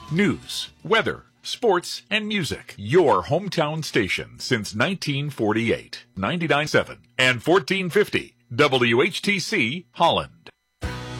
News, weather, sports, and music. Your hometown station since 1948. 99.7 and 1450 WHTC Holland.